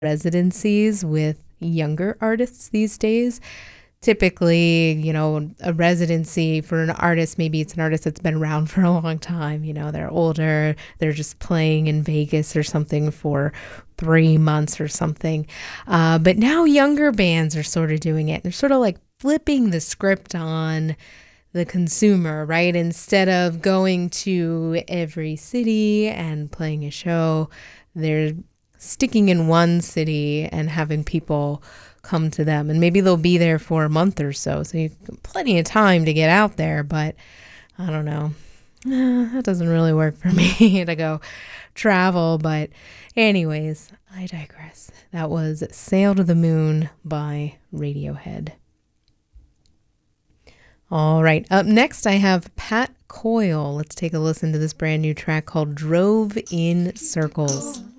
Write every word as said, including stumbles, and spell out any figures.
residencies with younger artists these days. Typically, you know, a residency for an artist, maybe it's an artist that's been around for a long time, you know, they're older, they're just playing in Vegas or something for three months or something. Uh, but now younger bands are sort of doing it. They're sort of like flipping the script on the consumer, right? Instead of going to every city and playing a show, they're sticking in one city and having people come to them. And maybe they'll be there for a month or so. So you've got plenty of time to get out there. But I don't know. Uh, that doesn't really work for me to go travel. But anyways, I digress. That was Sail to the Moon by Radiohead. All right. Up next, I have Pat Coyle. Let's take a listen to this brand new track called Drove in Circles.